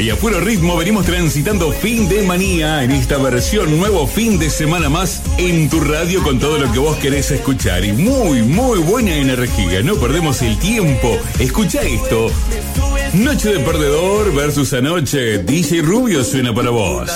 y a puro ritmo venimos transitando Fin de Manía en esta versión, nuevo fin de semana más en tu radio con todo lo que vos querés escuchar. Y muy buena energía, no perdemos el tiempo. Escucha esto. Noche de Perdedor versus Anoche. DJ Rubio suena para vos.